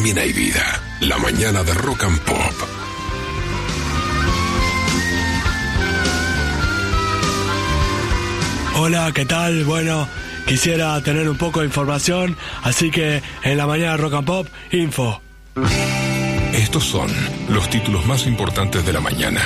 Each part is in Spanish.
también hay vida. La mañana de Rock and Pop. Hola, ¿qué tal? Bueno, quisiera tener un poco de información, así que en la mañana de Rock and Pop, info. Estos son los títulos más importantes de la mañana.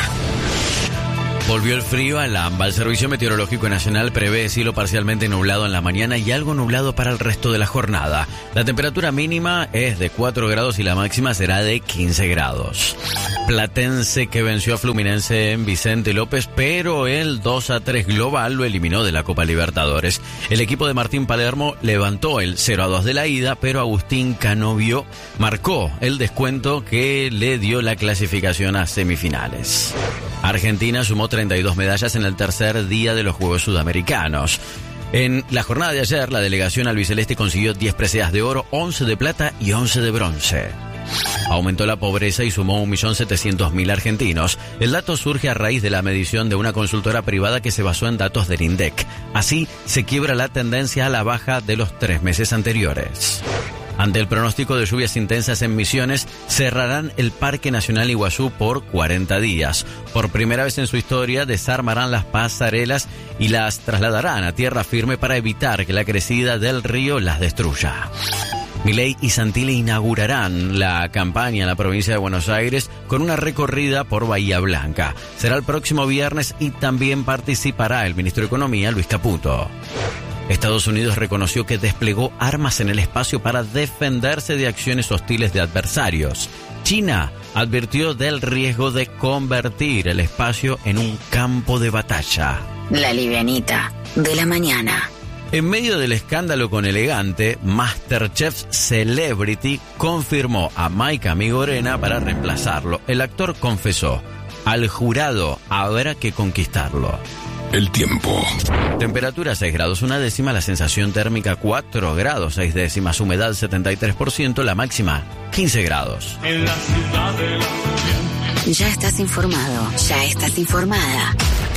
Volvió el frío a Lamba. El Servicio Meteorológico Nacional prevé cielo parcialmente nublado en la mañana y algo nublado para el resto de la jornada. La temperatura mínima es de 4 grados y la máxima será de 15 grados. Platense que venció a Fluminense en Vicente López, pero el 2-3 global lo eliminó de la Copa Libertadores. El equipo de Martín Palermo levantó el 0-2 de la ida, pero Agustín Canovio marcó el descuento que le dio la clasificación a semifinales. Argentina sumó 32 medallas en el tercer día de los Juegos Sudamericanos. En la jornada de ayer, la delegación albiceleste consiguió 10 preseas de oro, 11 de plata y 11 de bronce. Aumentó la pobreza y sumó 1.700.000 argentinos. El dato surge a raíz de la medición de una consultora privada que se basó en datos del INDEC. Así, se quiebra la tendencia a la baja de los 3 meses anteriores. Ante el pronóstico de lluvias intensas en Misiones, cerrarán el Parque Nacional Iguazú por 40 días. Por primera vez en su historia, desarmarán las pasarelas y las trasladarán a tierra firme para evitar que la crecida del río las destruya. Milei y Santilli inaugurarán la campaña en la provincia de Buenos Aires con una recorrida por Bahía Blanca. Será el próximo viernes y también participará el ministro de Economía, Luis Caputo. Estados Unidos reconoció que desplegó armas en el espacio para defenderse de acciones hostiles de adversarios. China advirtió del riesgo de convertir el espacio en un campo de batalla. La livianita de la mañana. En medio del escándalo con Elegante, MasterChef Celebrity confirmó a Mike Amigorena para reemplazarlo. El actor confesó: al jurado habrá que conquistarlo. El tiempo. Temperatura 6 grados 1 décima, la sensación térmica 4 grados 6 décimas, humedad 73%, la máxima 15 grados. En la ciudad de la... Ya estás informado, ya estás informada.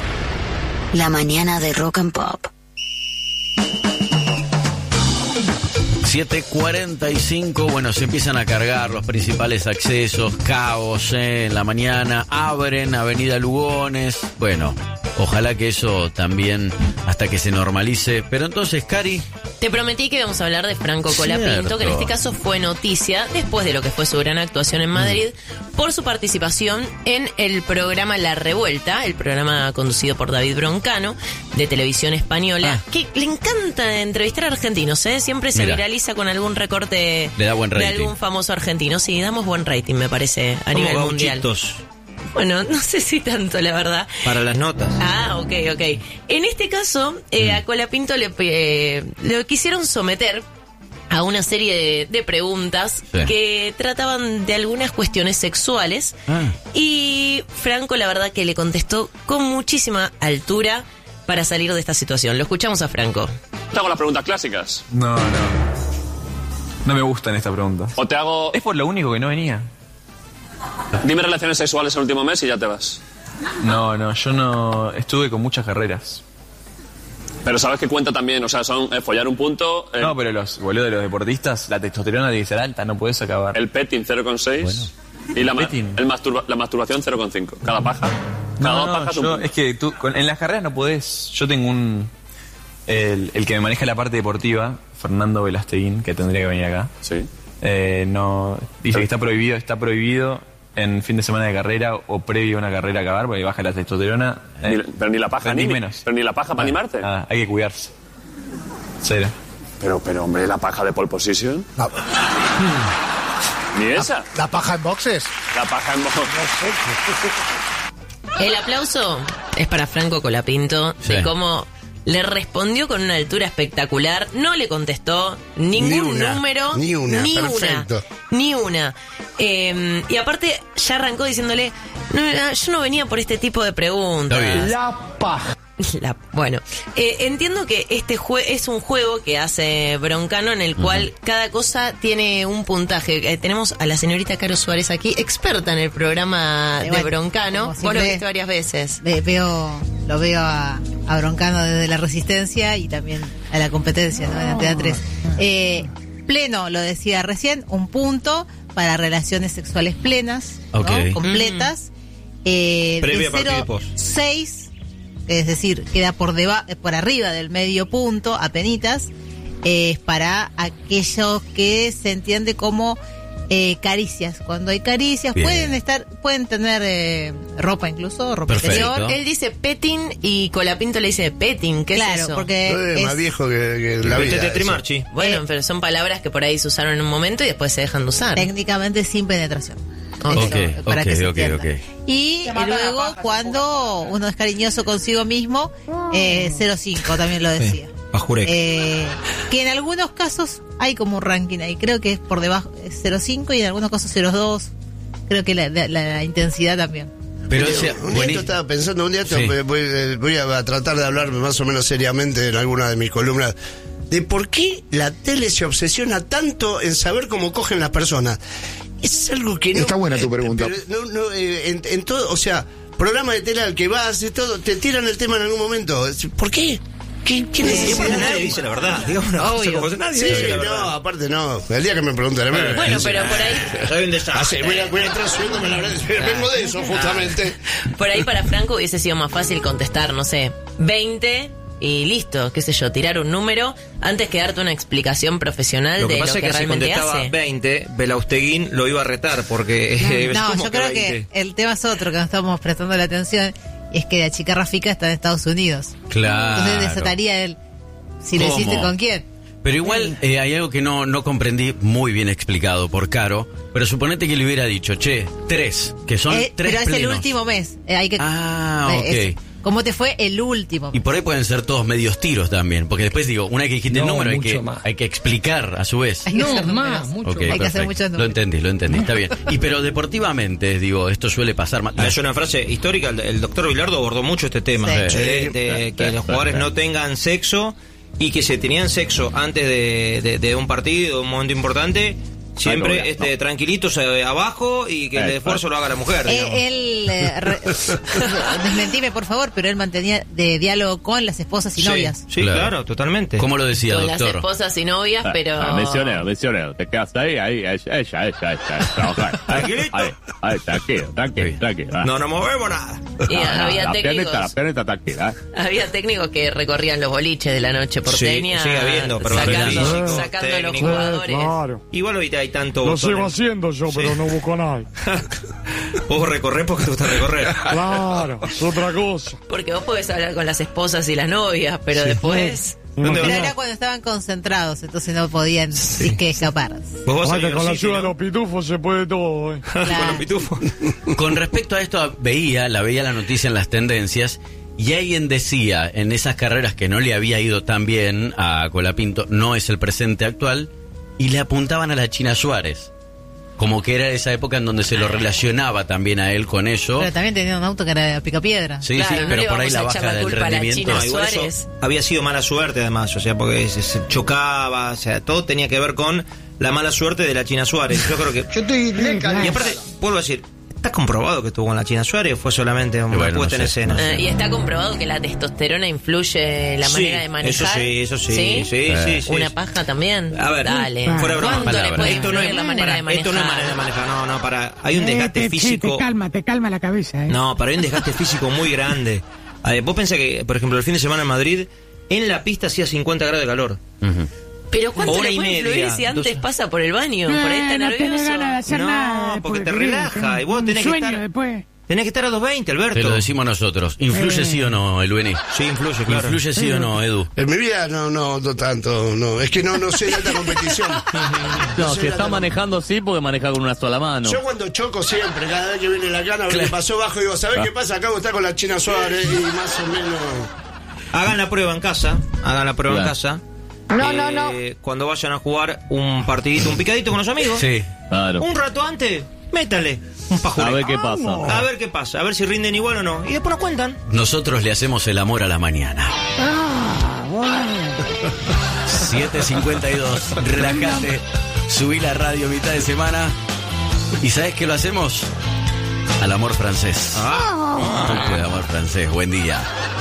La mañana de Rock and Pop. 7:45, bueno, se empiezan a cargar los principales accesos, caos en la mañana, abren Avenida Lugones, bueno, ojalá que eso también hasta que se normalice, pero entonces, Cari... Te prometí que íbamos a hablar de Franco Colapinto, que en este caso fue noticia después de lo que fue su gran actuación en Madrid, por su participación en el programa La Revuelta, el programa conducido por David Broncano, de Televisión Española, que le encanta entrevistar a argentinos, siempre se viraliza con algún recorte le da buen rating. De algún famoso argentino. Sí, damos buen rating, me parece, a nivel mundial. Bueno, no sé si tanto, la verdad. Para las notas. Ah, ok. En este caso, a Colapinto le quisieron someter a una serie de preguntas que trataban de algunas cuestiones sexuales. Y Franco, la verdad, que le contestó con muchísima altura para salir de esta situación. Lo escuchamos a Franco. Te hago las preguntas clásicas. No me gustan esta pregunta. O te hago... Es por lo único que no venía. Dime relaciones sexuales el último mes y ya te vas. No, yo no... Estuve con muchas carreras. Pero sabes que cuenta también, o sea, son follar un punto... No, pero los boludos de los deportistas, la testosterona tiene que ser alta, no puedes acabar. El petting 0,6 y la masturbación 0,5. Cada paja. Cada dos pajas un punto. Es que tú, en las carreras no podés... Yo tengo el que me maneja la parte deportiva, Fernando Velasteguín, que tendría que venir acá. Sí. No, dice que está prohibido en fin de semana de carrera o previo a una carrera acabar, porque baja la testosterona. Pero ni la paja ni menos. Pero ni la paja para animarte. Hay que cuidarse. Cero. Pero hombre, la paja de pole position. Ni esa. La paja en boxes. La paja en boxes. El aplauso es para Franco Colapinto, de cómo le respondió con una altura espectacular, no le contestó ningún número, ni una. Y aparte ya arrancó diciéndole, yo no venía por este tipo de preguntas. La paja. Bueno, entiendo que este es un juego que hace Broncano en el cual cada cosa tiene un puntaje. Tenemos a la señorita Caro Suárez aquí, experta en el programa de Broncano. Vos lo viste varias veces. Lo veo a Broncano desde la Resistencia y también a la competencia, ¿no? En Antena 3. Pleno, lo decía recién, un punto para relaciones sexuales plenas, ¿no? Ok. Completas. Previa, De partida y post. 0,6, es decir, queda por arriba del medio punto, apenitas, es para aquellos que se entiende como caricias. Cuando hay caricias, Bien. pueden tener ropa incluso, ropa Perfecto. interior. Él dice petting y Colapinto le dice petting. ¿Qué Claro, es eso? porque Más viejo que la vida. Vete eso. Trimarchi. Bueno, pero son palabras que por ahí se usaron en un momento y después se dejan de usar. técnicamente sin penetración. Ok, Eso, para que se ok. entienda. Y luego, cuando uno es cariñoso consigo mismo, 0,5 también lo decía. Bajurek. Que en algunos casos hay como un ranking ahí. Creo que es por debajo, es 0,5 y en algunos casos 0,2. Creo que la intensidad también. Pero, o sea, un día estaba pensando, Sí. voy a tratar de hablar más o menos seriamente en alguna de mis columnas, de por qué la tele se obsesiona tanto en saber cómo cogen las personas. Es algo que no... Está buena tu pregunta. Pero en todo, o sea, programa de tele al que vas, de todo, te tiran el tema en algún momento. ¿Por qué? ¿Qué necesidad? Nadie dice la verdad. Digamos una cosa Obvio. como si nadie Sí, dice la no, verdad. aparte no. El día que me preguntan, Bueno, pero por ahí, Soy un desastre. voy a entrar subiéndome la verdad. Vengo de eso, justamente. por ahí para Franco hubiese sido más fácil contestar, no sé, 20 y listo, qué sé yo, tirar un número antes que darte una explicación profesional Lo que de pasa lo es que que si realmente contestaba hace. 20, Belausteguín lo iba a retar porque... es No, como yo creo 20. que el tema es otro que no estamos prestando la atención, y es que la chica Rafika está en Estados Unidos. Claro. Entonces desataría él si lo ¿Cómo? hiciste con quién. Pero igual hay algo que no comprendí muy bien explicado por Caro, pero suponete que le hubiera dicho, 3, que son 3 pero es plenos. el último mes. Hay que, Ok. ¿Cómo te fue el último mes? Y por ahí pueden ser todos medios tiros también, porque después digo, una vez que dijiste el No, número mucho más. hay que explicar a su vez. Hay que hacer números. Ok, Hay que hacer perfecto. muchos Lo números. entendí, está bien. Y pero deportivamente, digo, esto suele pasar más. Es una frase histórica, el doctor Bilardo abordó mucho este tema, Sí. de que los jugadores no tengan sexo y que si tenían sexo antes de un partido, de un momento importante, siempre tranquilitos abajo y que el esfuerzo lo haga la mujer. digamos. Desmentime por favor, pero él mantenía de diálogo con las esposas y novias. Sí, claro, totalmente. ¿Cómo lo decía, Con doctor? las esposas y novias, pero... Mencionero, te quedas ahí, ella, trabajar. Tranquilito. Ahí, tranquilo. No nos movemos nada. Y había técnicos, La piernita tranquila. había técnicos que recorrían los boliches de la noche porteña, Sí, sigue habiendo, pero sacando físico, a los técnico. jugadores. Claro. Igual ahorita hay tanto... Lo sigo botones. haciendo yo, pero no busco a nadie. Vos recorrés porque te gusta recorrer. Claro, es otra cosa. Porque vos podés hablar con las esposas y las novias, pero después... ¿Dónde Pero vas? era cuando estaban concentrados, entonces no podían que escapar. Vos vas a Aparte, con la City, ayuda de ¿no? los pitufos se puede todo, Con los pitufos. Con respecto a esto, veía la noticia en las tendencias y alguien decía en esas carreras que no le había ido tan bien a Colapinto, no es el presente actual, y le apuntaban a la China Suárez. Como que era esa época en donde se lo relacionaba también a él con eso. Pero también tenía un auto que era de picapiedra. Sí, Claro, sí, no pero le por ahí vamos la a echar baja la del culpa a la rendimiento. China No, igual eso Suárez. había sido mala suerte además, o sea, porque se chocaba, o sea, todo tenía que ver con la mala suerte de la China Suárez. Yo creo que... Yo estoy Y aparte, vuelvo a decir, ¿está comprobado que estuvo con la China Suárez o fue solamente una Bueno, puesta no en sé, escena? Y está comprobado que la testosterona influye en la Sí, manera de manejar. Eso sí. ¿Una paja también? A ver, Dale. fuera de broma. ¿Cuánto le Palabra. puede Esto no influir es la manera de manejar? Esto no es manera de manejar, no, para. Hay un desgaste físico. te calma la cabeza, No, pero hay un desgaste físico muy grande. A ver, vos pensás que, por ejemplo, el fin de semana en Madrid, en la pista hacía 50 grados de calor. Ujú. Pero ¿cuánto Hora le y puede media, influir si antes 2 pasa por el baño? Por ahí está nervioso. No, porque te relaja. Y vos tenés que estar. Tenés que estar a 220, Alberto. Te lo decimos nosotros. ¿Influye sí o no, el Beni? Sí, influye, claro. ¿Influye sí o no, Edu? En mi vida no tanto, no. Es que no sé de alta competición. No, sé si de está alta- manejando sí, porque maneja con una sola mano. Yo cuando choco siempre, cada vez que viene la cana, me pasó bajo y digo, ¿sabés qué pasa? Acabo de estar con la China Suárez y más o menos... Hagan la prueba en casa. Hagan la prueba en Claro. casa. No. Cuando vayan a jugar un partidito, un picadito con los amigos. Sí. Claro. Un rato antes, métale un pajuré. A ver qué pasa. A ver qué pasa, a ver si rinden igual o no. Y después nos cuentan. Nosotros le hacemos el amor a la mañana. 7:52. Relájate. Subí la radio mitad de semana. ¿Y sabes qué lo hacemos? Al amor francés. Un poco de amor francés. Buen día.